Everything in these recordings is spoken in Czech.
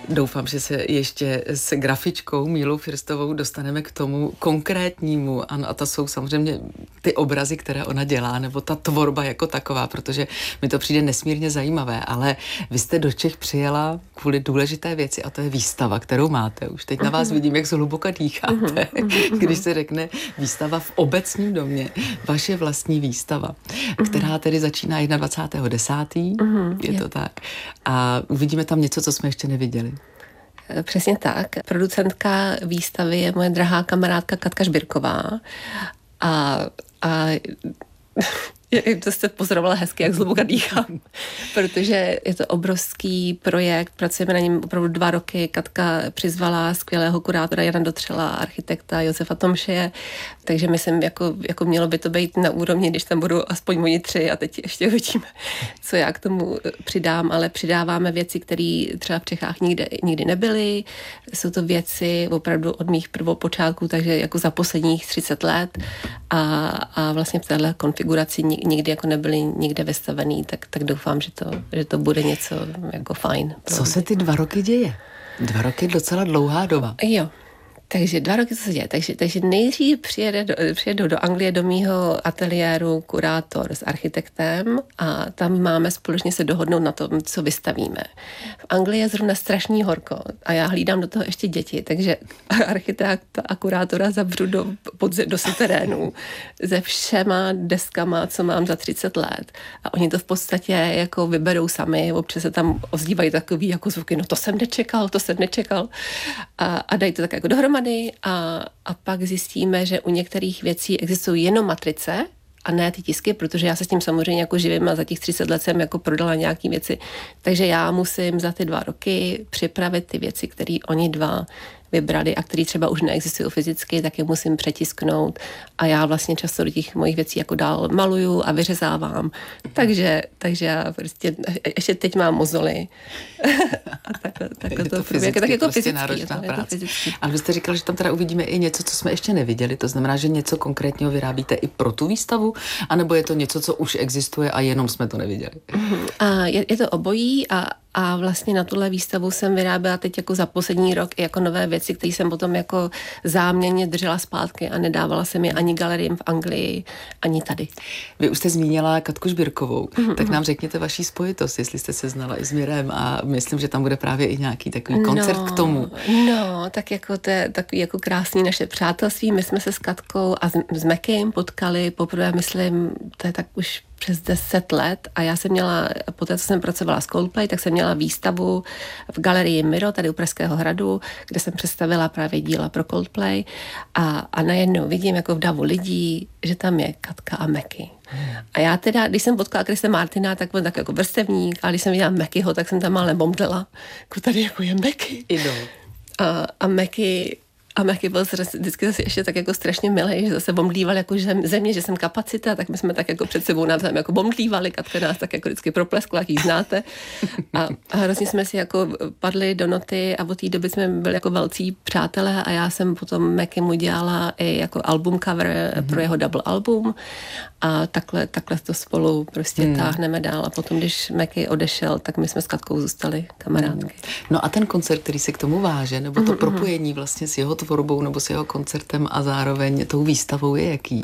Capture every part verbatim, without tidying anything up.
Doufám, že se ještě s grafičkou Mílou Firstovou dostaneme k tomu konkrétnímu. Ano, a to jsou samozřejmě ty obrazy, které ona dělá, nebo ta tvorba jako taková, protože mi to přijde nesmírně zajímavé, ale vy jste do Čech přijela kvůli důležité věci a to je výstava, kterou máte. Už teď na vás vidím, jak zhluboka dýcháte, když se řekne výstava v Obecním domě. Vaše vlastní výstava, která tedy začíná dvacátého prvního desátého Je to tak. A uvidíme tam něco, co jsme ještě neviděli. Přesně tak. Producentka výstavy je moje drahá kamarádka Katka Žbirková. A, a to jste pozorovala hezky, jak zhluboka dýchám, protože je to obrovský projekt, pracujeme na něm opravdu dva roky. Katka přizvala skvělého kurátora Jana Dotřela, architekta Josefa Tomšeje, takže myslím, jako, jako mělo by to být na úrovni, když tam budou aspoň oni tři a teď ještě uvidíme, co já k tomu přidám, ale přidáváme věci, které třeba v Čechách nikdy, nikdy nebyly. Jsou to věci opravdu od mých prvopočátků, takže jako za posledních třicet let a, a vlastně v téhle konfiguraci nikdy jako nebyly nikde vystavený, tak, tak doufám, že to, že to bude něco jako fajn. Co se ty dva roky děje? Dva roky je docela dlouhá doba. Jo. Takže dva roky, co se děje. Takže, takže nejdřív přijede do, přijedou do Anglie do mýho ateliéru kurátor s architektem a tam máme společně se dohodnout na tom, co vystavíme. V Anglii je zrovna strašný horko a já hlídám do toho ještě děti, takže architekta a kurátora zavřu do, podze, do terénu se všema deskama, co mám za třicet let. A oni to v podstatě jako vyberou sami, občas se tam ozdívají takový jako zvuky, no to jsem nečekal, to jsem nečekal. A, a dají to tak jako dohromady. A, a pak zjistíme, že u některých věcí existují jenom matrice a ne ty tisky, protože já se s tím samozřejmě jako živím a za těch třicet let jsem jako prodala nějaký věci. Takže já musím za ty dva roky připravit ty věci, které oni dva vybrali a které třeba už neexistují fyzicky, tak je musím přetisknout a já vlastně často do těch mojich věcí jako dál maluju a vyřezávám. Takže, takže já prostě ještě teď mám mozoly. A takhle, takhle to, to fyzicky, tak jako prostě fyzický, náročná to, práce. To ale vy jste říkal, že tam teda uvidíme i něco, co jsme ještě neviděli, to znamená, že něco konkrétního vyrábíte i pro tu výstavu, anebo je to něco, co už existuje a jenom jsme to neviděli? Uh-huh. A je, je to obojí a A vlastně na tuhle výstavu jsem vyráběla teď jako za poslední rok i jako nové věci, které jsem potom jako záměrně držela zpátky a nedávala jsem je ani galeriím v Anglii, ani tady. Vy už jste zmínila Katku Žbirkovou, mm-hmm. tak nám řekněte vaší spojitost, jestli jste se znala i s Mirem a myslím, že tam bude právě i nějaký takový koncert no, k tomu. No, tak jako to je takový jako krásný naše přátelství. My jsme se s Katkou a s, s Mekim potkali poprvé, myslím, to je tak už přes deset let a já jsem měla, poté co jsem pracovala s Coldplay, tak jsem měla výstavu v galerii Miro, tady u Pražského hradu, kde jsem představila právě díla pro Coldplay a, a najednou vidím jako v davu lidí, že tam je Katka a Meky. A já teda, když jsem potkala Chrise Martina, tak byl tak jako vrstevník, a když jsem viděla Mekyho, tak jsem tam mále bomdlela, jako tady jako je Meky. Idol. A, a Meky A Meky byl vždycky zase ještě tak jako strašně milý, že zase bomdlíval jako země, že jsem kapacita, tak my jsme tak jako před sebou navzájem jako bomdlívali, Katka nás tak jako vždycky propleskla, jak jí znáte. A, a hrozně jsme si jako padli do noty a od té doby jsme byli jako velcí přátelé a já jsem potom Meky mu dělala i jako album cover mm-hmm. pro jeho double album a takhle, takhle to spolu prostě mm. táhneme dál a potom, když Meky odešel, tak my jsme s Katkou zůstali kamarádky. Mm. No a ten koncert, který se k tomu váže, nebo to mm-hmm. propojení vlastně s jeho tvorbou nebo s jeho koncertem a zároveň tou výstavou je jaký?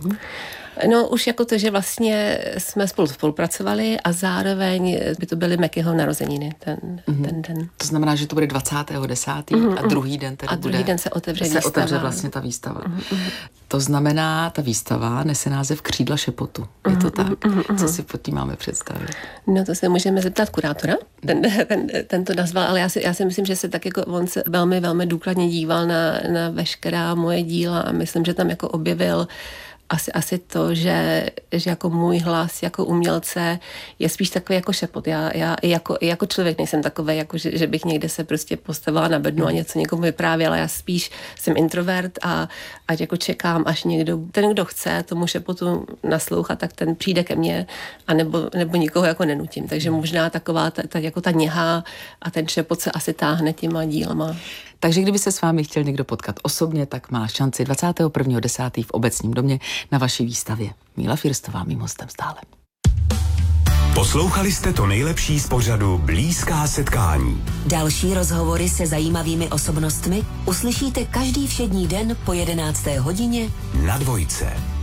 No už jako to, že vlastně jsme spolu spolupracovali a zároveň by to byly Mekyho narozeniny ten, mm-hmm. ten den. To znamená, že to bude dvacátého desátého Mm-hmm. a druhý den tedy a druhý bude, den se otevře se výstava. otevře vlastně ta výstava. Mm-hmm. To znamená, ta výstava nese název Křídla šepotu. Je to tak? Mm-hmm. Co si pod tím máme představit? No to se můžeme zeptat kurátora. Ten, ten, ten to nazval, ale já si, já si myslím, že se tak jako on se velmi, velmi důkladně díval na, na veškerá moje díla a myslím, že tam jako objevil Asi, asi to, že, že jako můj hlas jako umělce je spíš takový jako šepot. Já, já i, jako, i jako člověk nejsem takový, jako že, že bych někde se prostě postavila na bednu a něco někomu vyprávěla. Já spíš jsem introvert a ať jako čekám, až někdo, ten, kdo chce tomu šepotu naslouchat, tak ten přijde ke mně a nebo, nebo nikoho jako nenutím. Takže možná taková ta, ta, jako ta něha a ten šepot se asi táhne těma dílama. Takže kdyby se s vámi chtěl někdo potkat osobně, tak má šanci dvacátého prvního desátého v Obecním domě na vaší výstavě. Míla Firstová mým hostem stále. Poslouchali jste to nejlepší z pořadu Blízká setkání. Další rozhovory se zajímavými osobnostmi uslyšíte každý všední den po jedenácté hodině Na Dvojce.